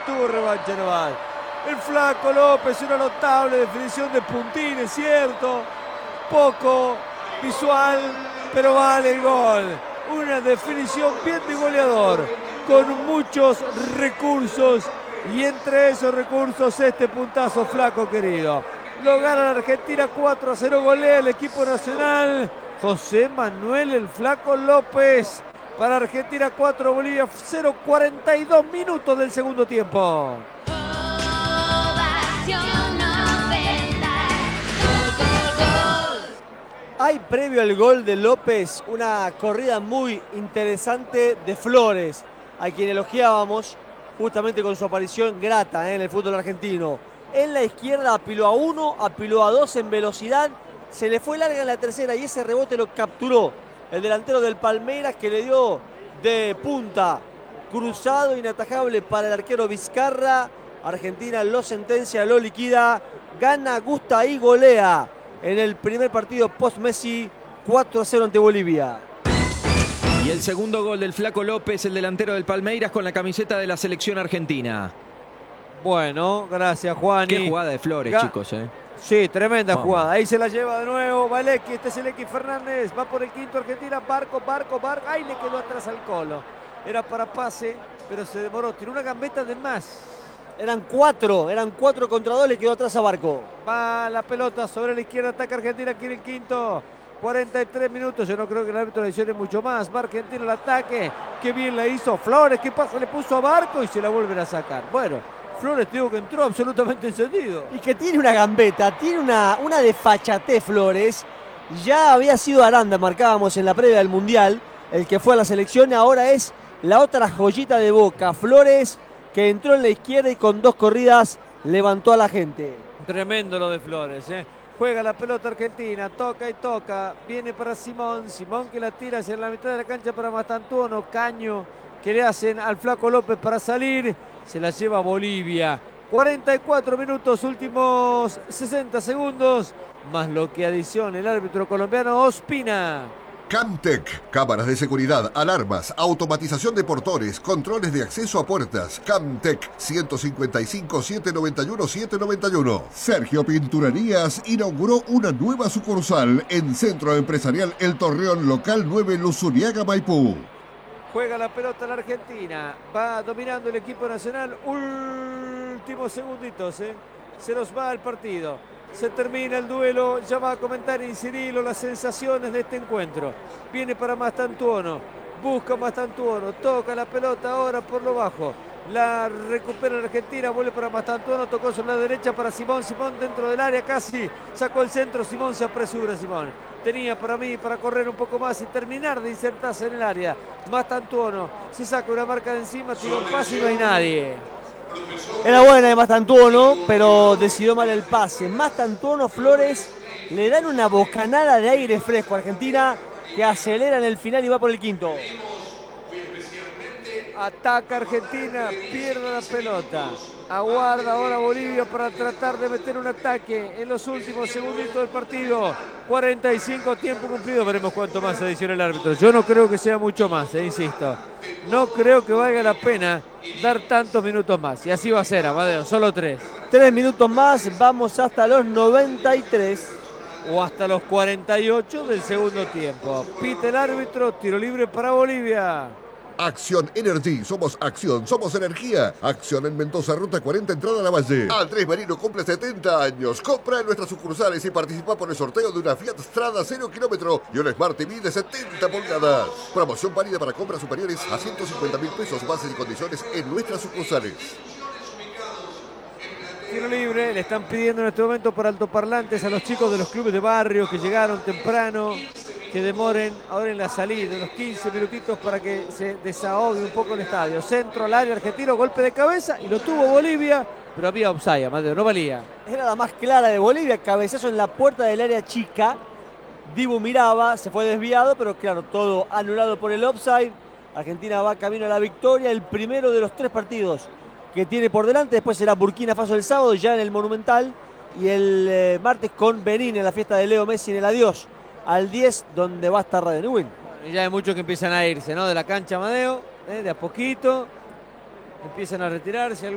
tuvo revancha nomás. El Flaco López, una notable definición de Puntín, es cierto. Poco visual, pero vale el gol. Una definición bien de goleador, con muchos recursos. Y entre esos recursos este puntazo, Flaco querido. Lo gana la Argentina 4-0, golea el equipo nacional. José Manuel el Flaco López. Para Argentina 4, Bolivia 0, 42 minutos del segundo tiempo. Hay previo al gol de López una corrida muy interesante de Flores, a quien elogiábamos justamente con su aparición grata en el fútbol argentino. En la izquierda apiló a 1, apiló a 2 en velocidad, se le fue larga en la tercera y ese rebote lo capturó el delantero del Palmeiras, que le dio de punta, cruzado inatajable para el arquero Vizcarra. Argentina lo sentencia, lo liquida, gana, gusta y golea en el primer partido post-Messi 4-0 ante Bolivia. Y el segundo gol del Flaco López, el delantero del Palmeiras, con la camiseta de la selección argentina. Bueno, gracias, Juani. Qué jugada de Flores, chicos, Sí, tremenda jugada. Ahí se la lleva de nuevo Valecki. Este es el X Fernández. Va por el quinto Argentina. Barco. Ahí le quedó atrás al Colo. Era para pase, pero se demoró. Tiró una gambeta de más. Eran cuatro contra 2, le quedó atrás a Barco. Va la pelota sobre la izquierda, ataca Argentina, quiere el quinto. 43 minutos, yo no creo que el árbitro le hiciera mucho más. Va Argentina el ataque, qué bien la hizo Flores, qué pasa, le puso a Barco y se la vuelven a sacar. Bueno, Flores digo que entró absolutamente encendido. Y que tiene una gambeta, tiene una desfachatez Flores. Ya había sido Aranda, marcábamos en la previa del Mundial, el que fue a la selección, ahora es la otra joyita de Boca. Flores, que entró en la izquierda y con 2 corridas levantó a la gente. Tremendo lo de Flores, Juega la pelota Argentina, toca y toca. Viene para Simón que la tira hacia la mitad de la cancha para Mastantuono. Caño que le hacen al Flaco López para salir. Se la lleva Bolivia. 44 minutos, últimos 60 segundos. Más lo que adiciona el árbitro colombiano Ospina. Camtec, cámaras de seguridad, alarmas, automatización de portones, controles de acceso a puertas. Camtec, 155-791-791. Sergio Pinturerías inauguró una nueva sucursal en Centro Empresarial El Torreón, local 9, Luzuriaga, Maipú. Juega la pelota la Argentina, va dominando el equipo nacional. Últimos segunditos, se nos va el partido. Se termina el duelo, ya va a comentar Incirilo las sensaciones de este encuentro. Viene para Mastantuono, busca Mastantuono, toca la pelota ahora por lo bajo. La recupera la Argentina, vuelve para Mastantuono, tocó sobre la derecha para Simón dentro del área casi, sacó el centro, Simón se apresura, tenía para mí para correr un poco más y terminar de insertarse en el área. Mastantuono se saca una marca de encima, tiró un pase y no hay nadie. Era buena de Mastantuono, pero decidió mal el pase. Mastantuono, Flores le dan una bocanada de aire fresco a Argentina, que acelera en el final y va por el quinto. Ataca Argentina, pierde la pelota. Aguarda ahora Bolivia para tratar de meter un ataque en los últimos segunditos del partido. 45, tiempo cumplido. Veremos cuánto más adiciona el árbitro. Yo no creo que sea mucho más, insisto. No creo que valga la pena dar tantos minutos más. Y así va a ser, Amadeo, solo 3. 3 minutos más, vamos hasta los 93. O hasta los 48 del segundo tiempo. Pita el árbitro, tiro libre para Bolivia. Acción Energy, somos acción, somos energía. Acción en Mendoza, ruta 40, entrada a la Valle. Andrés Marino cumple 70 años. Compra en nuestras sucursales y participa por el sorteo de una Fiat Strada 0 kilómetro y un Smart TV de 70 pulgadas. Promoción válida para compras superiores a 150.000 pesos, bases y condiciones en nuestras sucursales. Tiro libre, le están pidiendo en este momento por altoparlantes a los chicos de los clubes de barrio que llegaron temprano, que demoren ahora en la salida, unos 15 minutitos para que se desahogue un poco el estadio. Centro al área argentino, golpe de cabeza y lo tuvo Bolivia, pero había offside, Amadeo, no valía. Era la más clara de Bolivia, cabezazo en la puerta del área chica. Dibu miraba, se fue desviado, pero claro, todo anulado por el offside. Argentina va camino a la victoria, el primero de los 3 partidos que tiene por delante. Después será Burkina Faso el sábado, ya en el Monumental, y el martes con Benín en la fiesta de Leo Messi en el adiós al 10, donde va a estar Radio Newell. Y ya hay muchos que empiezan a irse, ¿no? De la cancha, Amadeo, de a poquito empiezan a retirarse.